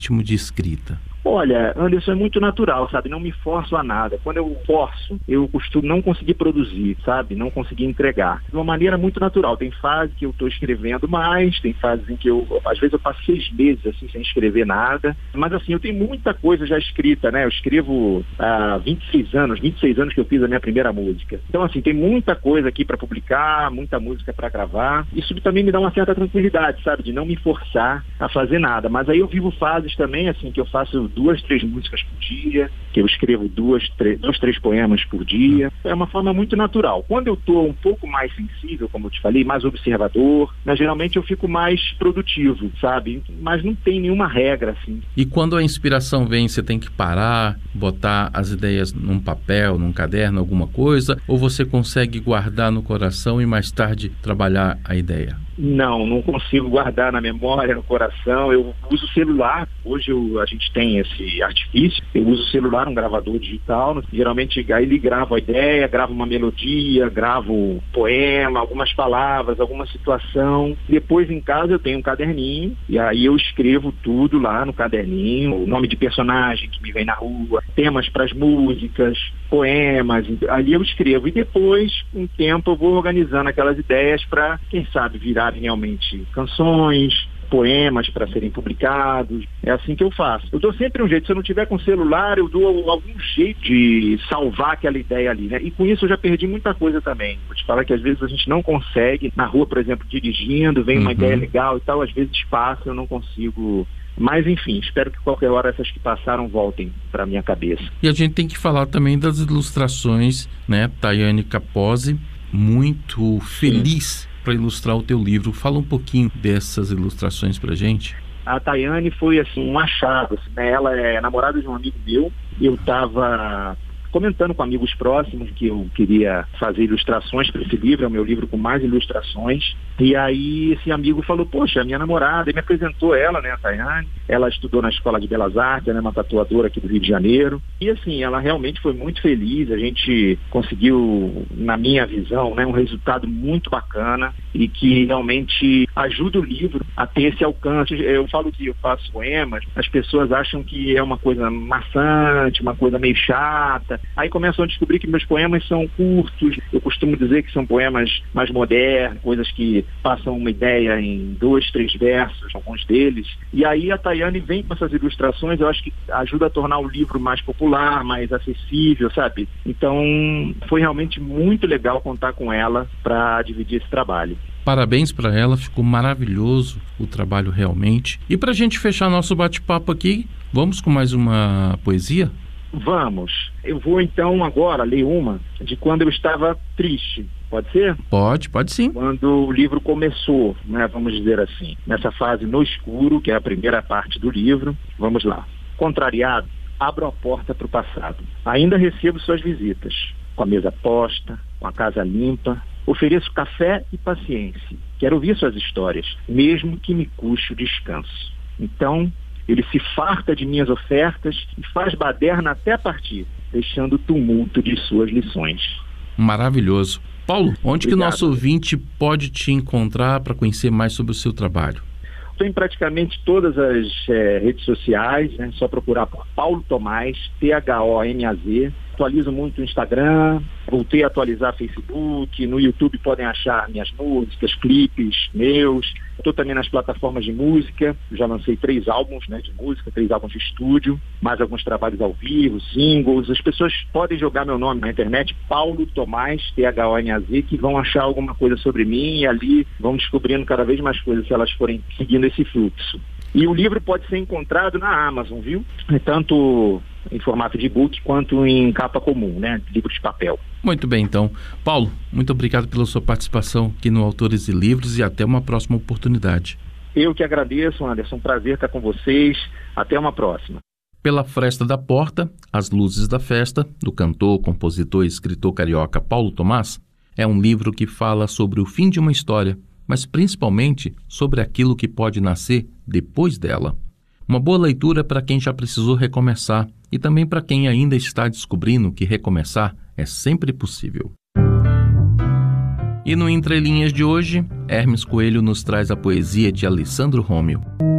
ritmo de escrita? Olha, Anderson, é muito natural, sabe? Não me forço a nada. Quando eu forço, eu costumo não conseguir produzir, sabe? Não conseguir entregar. De uma maneira muito natural. Tem fases que eu estou escrevendo mais, tem fases em que às vezes eu passo 6 meses assim sem escrever nada. Mas assim, eu tenho muita coisa já escrita, né? Eu escrevo há 26 anos que eu fiz a minha primeira música. Então assim, tem muita coisa aqui para publicar, muita música para gravar. Isso também me dá uma certa tranquilidade, sabe? De não me forçar a fazer nada. Mas aí eu vivo fases também, assim, que eu faço 2, 3 músicas por dia, que eu escrevo 2, 3 poemas por dia. É uma forma muito natural. Quando eu estou um pouco mais sensível, como eu te falei, mais observador, mas geralmente eu fico mais produtivo, sabe? Mas não tem nenhuma regra, assim. E quando a inspiração vem, você tem que parar, botar as ideias num papel, num caderno, alguma coisa, ou você consegue guardar no coração e mais tarde trabalhar a ideia? Não consigo guardar na memória, no coração. Eu uso o celular. Hoje a gente tem esse artifício. Eu uso o celular, um gravador digital. Geralmente aí ele grava a ideia, grava uma melodia, gravo um poema, algumas palavras, alguma situação. Depois em casa eu tenho um caderninho e aí eu escrevo tudo lá no caderninho. O nome de personagem que me vem na rua, temas para as músicas, poemas. Ali eu escrevo e depois, com o tempo, eu vou organizando aquelas ideias para, quem sabe, virar realmente canções, poemas para serem publicados. É assim que eu faço. Eu dou sempre um jeito. Se eu não tiver com celular, eu dou algum jeito de salvar aquela ideia ali, né? E com isso eu já perdi muita coisa também. Vou te falar que às vezes a gente não consegue, na rua, por exemplo, dirigindo, vem uma ideia legal e tal, às vezes passa, eu não consigo. Mas enfim, espero que qualquer hora essas que passaram voltem para minha cabeça. E a gente tem que falar também das ilustrações, né? Tayane Capozzi, muito feliz para ilustrar o teu livro. Fala um pouquinho dessas ilustrações pra gente. A Tayane foi assim um achado, assim, né? Ela é namorada de um amigo meu. Eu estava comentando com amigos próximos que eu queria fazer ilustrações para esse livro, é o meu livro com mais ilustrações. E aí esse amigo falou, poxa, minha namorada, e me apresentou ela, né, a Tayane. Ela estudou na Escola de Belas Artes, ela é uma tatuadora aqui do Rio de Janeiro. E assim, ela realmente foi muito feliz, a gente conseguiu, na minha visão, né, um resultado muito bacana e que realmente ajuda o livro a ter esse alcance. Eu falo que eu faço poemas, as pessoas acham que é uma coisa maçante, uma coisa meio chata. Aí começam a descobrir que meus poemas são curtos. Eu costumo dizer que são poemas mais modernos, coisas que passam uma ideia em 2, 3 versos, alguns deles. E aí a Tayane vem com essas ilustrações, eu acho que ajuda a tornar o livro mais popular, mais acessível, sabe? Então foi realmente muito legal contar com ela para dividir esse trabalho. Parabéns para ela, ficou maravilhoso o trabalho realmente. E para a gente fechar nosso bate-papo aqui, vamos com mais uma poesia? Vamos. Eu vou então agora ler uma de quando eu estava triste. Pode ser? Pode sim. Quando o livro começou, né, vamos dizer assim, nessa fase no escuro, que é a primeira parte do livro. Vamos lá. Contrariado, abro a porta para o passado. Ainda recebo suas visitas, com a mesa posta, com a casa limpa. Ofereço café e paciência. Quero ouvir suas histórias, mesmo que me custe o descanso. Então, ele se farta de minhas ofertas e faz baderna até partir, deixando o tumulto de suas lições. Maravilhoso. Paulo, onde Obrigado. Que o nosso ouvinte pode te encontrar para conhecer mais sobre o seu trabalho? Estou em praticamente todas as redes sociais, né? Só procurar por Paulo Thomaz, Thomaz. Atualizo muito o Instagram, voltei a atualizar Facebook, no YouTube podem achar minhas músicas, clipes meus. Estou também nas plataformas de música, já lancei 3 álbuns, né, de música, 3 álbuns de estúdio, mais alguns trabalhos ao vivo, singles. As pessoas podem jogar meu nome na internet, Paulo Thomaz, Thomaz, que vão achar alguma coisa sobre mim e ali vão descobrindo cada vez mais coisas se elas forem seguindo esse fluxo. E o livro pode ser encontrado na Amazon, viu? Tanto em formato de e-book quanto em capa comum, né? Livro de papel. Muito bem, então. Paulo, muito obrigado pela sua participação aqui no Autores e Livros e até uma próxima oportunidade. Eu que agradeço, Anderson. Um prazer estar com vocês. Até uma próxima. Pela Fresta da Porta, As Luzes da Festa, do cantor, compositor e escritor carioca Paulo Thomaz, é um livro que fala sobre o fim de uma história, mas principalmente sobre aquilo que pode nascer depois dela. Uma boa leitura para quem já precisou recomeçar e também para quem ainda está descobrindo que recomeçar é sempre possível. E no Entre Linhas de hoje, Hermes Coelho nos traz a poesia de Alessandro Romeo.